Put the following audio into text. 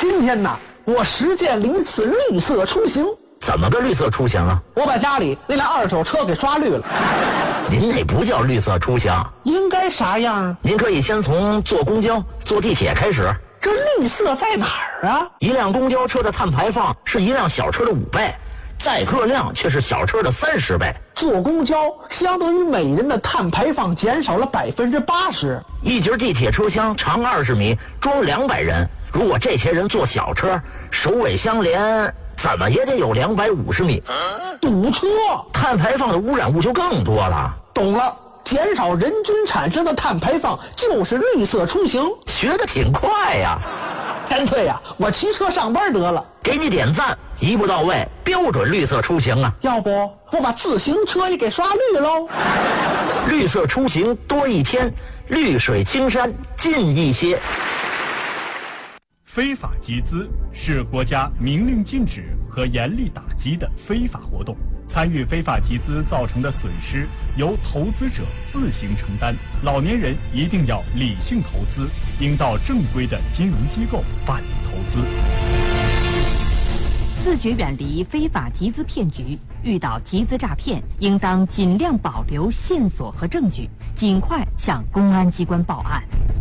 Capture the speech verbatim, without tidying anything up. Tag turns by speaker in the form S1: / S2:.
S1: 今天呢，我实践了一次绿色出行。
S2: 怎么个绿色出行啊？
S1: 我把家里那辆二手车给刷绿了。
S2: 您那不叫绿色出行，
S1: 应该啥样？
S2: 您可以先从坐公交、坐地铁开始。
S1: 这绿色在哪儿啊？
S2: 一辆公交车的碳排放是一辆小车的五倍，载客量却是小车的三十倍。
S1: 坐公交相当于每人的碳排放减少了百分之八十。
S2: 一节地铁车厢长二十米，装两百人。如果这些人坐小车，首尾相连，怎么也得有两百五十米。
S1: 堵车，
S2: 碳排放的污染物就更多了。
S1: 懂了，减少人均产生的碳排放就是绿色出行。
S2: 学得挺快呀！
S1: 干脆呀，我骑车上班得了。
S2: 给你点赞，一步到位，标准绿色出行啊！
S1: 要不我把自行车也给刷绿喽？
S2: 绿色出行多一天，绿水青山近一些。
S3: 非法集资是国家明令禁止和严厉打击的非法活动，参与非法集资造成的损失由投资者自行承担。老年人一定要理性投资，应到正规的金融机构办理投资。
S4: 自觉远离非法集资骗局，遇到集资诈骗，应当尽量保留线索和证据，尽快向公安机关报案。